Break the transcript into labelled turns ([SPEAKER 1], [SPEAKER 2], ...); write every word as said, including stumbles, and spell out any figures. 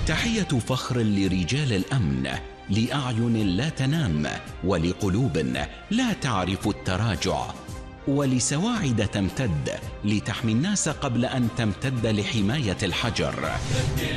[SPEAKER 1] تحية فخر لرجال الأمن، لأعين لا تنام، ولقلوب لا تعرف التراجع، ولسواعد تمتد لتحمي الناس قبل أن تمتد لحماية الحجر.